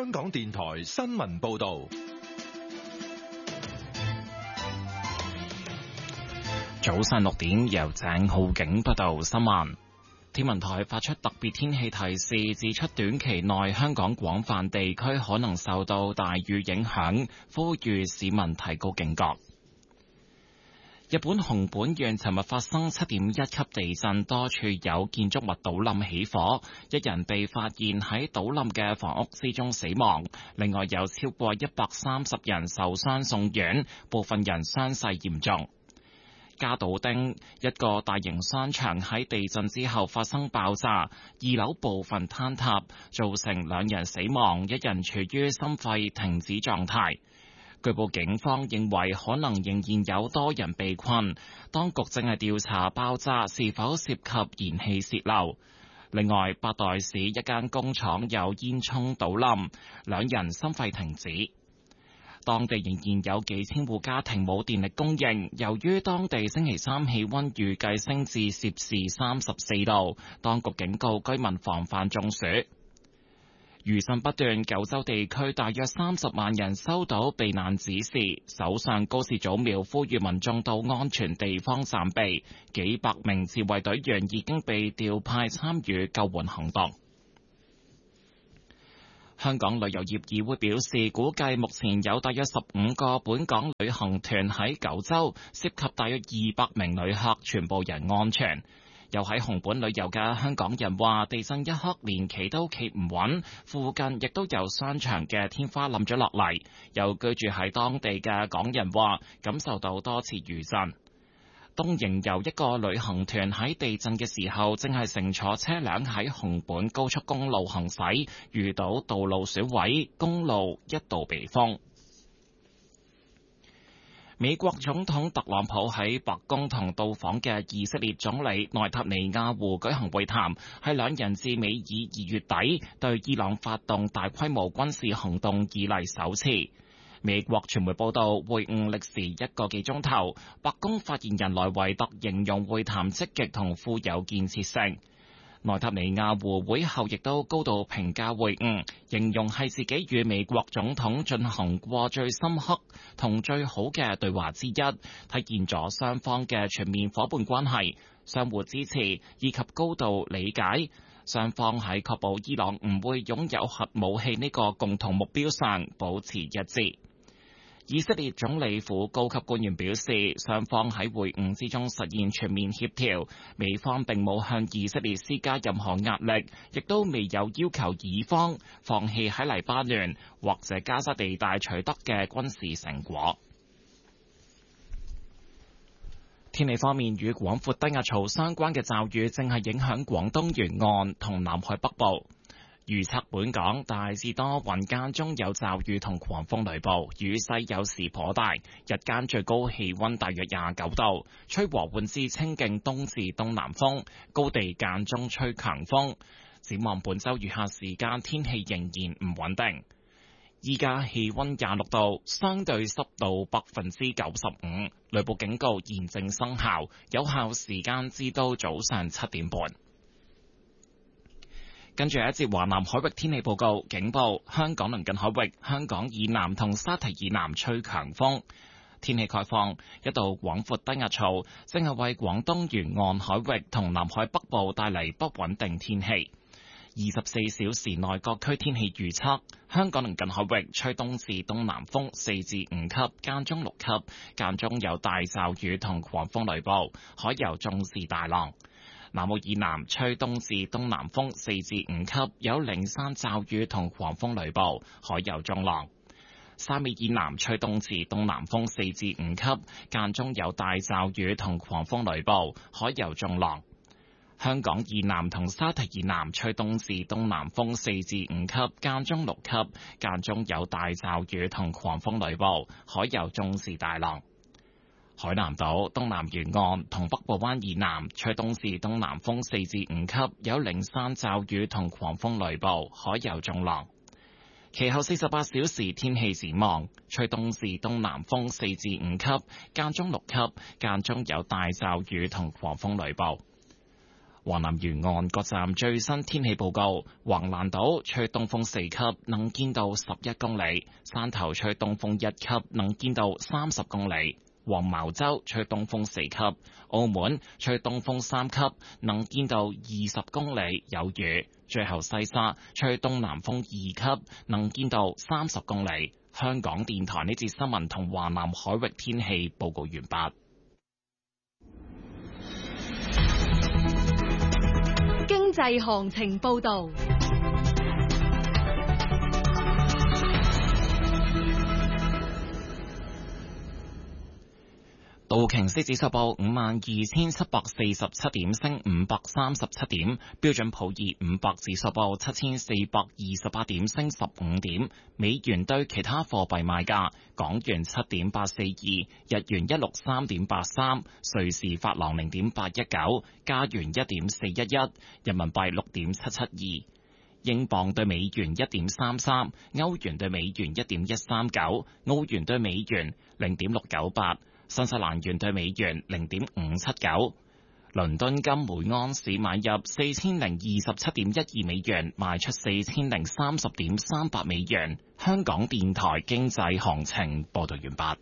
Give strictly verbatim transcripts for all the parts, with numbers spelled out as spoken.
香港電台新聞報道。 早上六點，由鄭浩景報道新聞。天文台發出特別天氣提示，指出短期內香港廣泛地區可能受到大雨影響，呼籲市民提高警覺。日本熊本縣尋日發生七點一級地震，多處有建築物倒冧起火，一人被發現喺倒冧嘅房屋之中死亡，另外有超過一百三十人受傷送院，部分人傷勢嚴重。加島町一個大型商場喺地震之後發生爆炸，二樓部分坍塌，造成兩人死亡，一人處於心肺停止狀態。據報警方認為可能仍然有多人被困，當局正係調查爆炸是否涉及燃氣洩漏。另外，八代市一間工廠有煙囪倒冧，兩人心肺停止。當地仍然有幾千戶家庭冇電力供應，由於當地星期三氣溫預計升至攝氏三十四度，當局警告居民防範中暑。餘震不斷，九州地區大約三十萬人收到避難指示，首相高市早苗呼籲民眾到安全地方暫避，幾百名自衛隊員已經被調派參與救援行動。香港旅遊業議會表示，估計目前有大約十五個本港旅行團喺九州，涉及大約二百名旅客，全部人安全。又喺紅本旅遊嘅香港人話，地震一刻連企都企唔穩，附近亦都有商場嘅天花冧咗落嚟。有居住喺當地嘅港人話，感受到多次餘震。東瀛遊一個旅行團喺地震嘅時候，正係乘坐車輛喺紅本高速公路行駛，遇到道路損毀，公路一度被封。美國總統特朗普喺白宮同到訪嘅以色列總理內塔尼亞胡舉行會談，係兩人自美以二月底對伊朗發動大規模軍事行動以嚟首次。美國傳媒報道，會晤歷時一個幾鐘頭。白宮發言人萊維特形容會談積極同富有建設性。內塔尼亞胡會後亦都高度評價會晤，形容係自己與美國總統進行過最深刻同最好嘅對話之一，體現咗雙方嘅全面夥伴關係、相互支持以及高度理解。雙方喺確保伊朗唔會擁有核武器呢個共同目標上保持一致。以色列總理府高級官員表示，雙方喺會晤之中實現全面協調，美方並冇向以色列施加任何壓力，亦都未有要求以方放棄喺黎巴嫩或者加沙地帶取得嘅軍事成果。天氣方面，與廣闊低壓槽相關嘅驟雨正係影響廣東沿岸同南海北部。預測本港大致多雲，間中有驟雨同狂風雷暴，雨勢有時頗大，日間最高氣溫大約廿九度，吹和緩至清勁東至東南風，高地間中吹強風。展望本週餘下時間天氣仍然唔穩定。依家氣溫廿六度，相對濕度百分之九十五，雷暴警告現正生效，有效時間至到早上七點半。跟住一節華南海域天氣報告，警報：香港鄰近海域、香港以南同沙堤以南吹強風。天氣概況：一道廣闊低壓槽正係為廣東沿岸海域同南海北部帶嚟不穩定天氣。二十四小時內各區天氣預測：香港鄰近海域吹東至東南風四至五級，間中六級，間中有大驟雨同狂風雷暴，海有中至大浪。南澳以南吹東至東南風四至五級，有零散驟雨同狂風雷暴，海有中浪。沙尾以南吹東至東南風四至五級，間中有大驟雨同狂風雷暴，海有中浪。香港以南同沙堤以南吹東至東南風四至五級，間中六級，間中有大驟雨同狂風雷暴，海有中至大浪。海南島東南沿岸同北部灣以南吹東至東南風四至五級，有零散驟雨同狂風雷暴，海有中浪。其後四十八小時天氣展望，吹東至東南風四至五級，間中六級，間中有大驟雨同狂風雷暴。 華南沿岸各站最新天氣報告：橫瀾島吹東風四級，能見度十一公里；汕頭吹東風一級，能見度三十公里；黃茅洲吹東風四級；澳門吹東風三級，能見度二十公里，有雨。最後西沙吹東南風二級，能見度三十公里。香港電台呢節新聞同華南海域天氣報告完畢。 經濟行情報道。 道瓊斯指數報五萬二千七百四十七點，升五百三十七點。標準普爾五百指數報七千四百二十八點，升十五點。美元對其他貨幣賣價：港元七點八四二，日元一六三點八三，瑞士法郎零點八一九，加元一點四一一，人民幣六點七七二。英鎊對美元一點三三，歐元對美元一點一三九，澳元對美元零點六九八。新西蘭元對美元零點五七九，倫敦金每安士買入四千零二十七點一二美元，賣出四千零三十點三八美元。香港電台經濟行情報道完畢。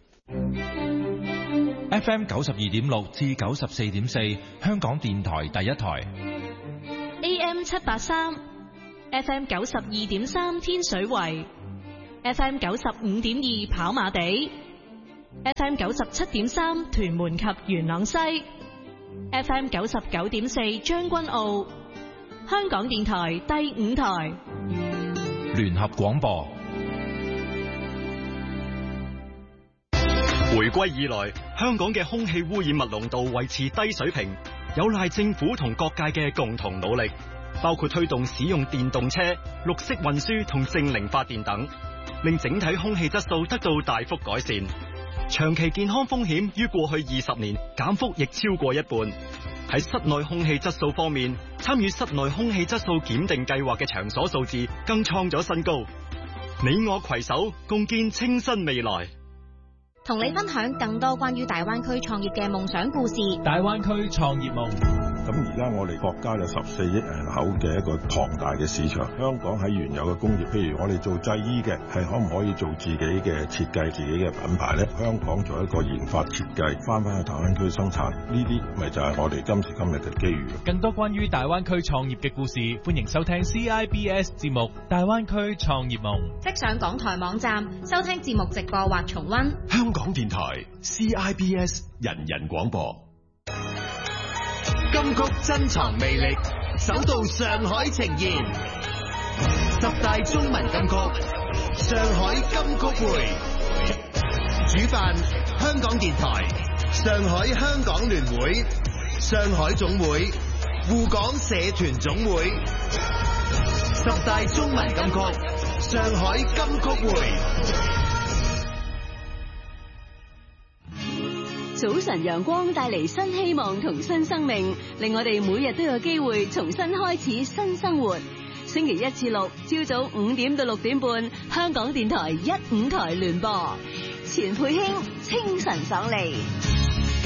F M 九十二點六至九十四點四，香港電台第一台。 A M 七八三，F M 九十二點三天水圍，F M 九十五點二跑馬地。F M 九十七點三屯門及元朗西 ，F M 九十九點四將軍澳，香港電台第五台聯合廣播。 回歸以來，香港嘅空氣污染物濃度維持低水平，有賴政府同各界嘅共同努力，包括推動使用電動車、綠色運輸同淨零發電等，令整體空氣質素得到大幅改善。長期健康風險於過去二十年減幅亦超過一半。喺室內空氣質素方面，參與室內空氣質素檢定計劃嘅場所數字更創咗新高。你我攜手共建清新未來。 同你分享更多關於大灣區創業嘅夢想故事。 大灣區創業夢。 咁而家我哋國家有十四億人口嘅一個龐大嘅市場，香港喺原有嘅工業，譬如我哋做製衣嘅，係可唔可以做自己嘅設計、自己嘅品牌呢？香港做一個研發設計，翻返去大灣區生產，呢啲咪就係我哋今時今日嘅機遇。 更多關於大灣區創業嘅故事，歡迎收聽 C I B S 節目《大灣區創業夢》。 即上港台網站收聽節目直播或重溫。 香港電台 C I B S 人人廣播。金曲珍藏魅力，首度上海呈現十大中文金曲，上海金曲會，主辦香港電台、上海香港聯會、上海總會、滬港社團總會。十大中文金曲，上海金曲會。 早晨陽光帶嚟新希望同新生命，令我哋每日都有機會重新開始新生活。星期一至六朝早五點到六點半，香港電台一五台聯播，錢佩卿清晨爽利。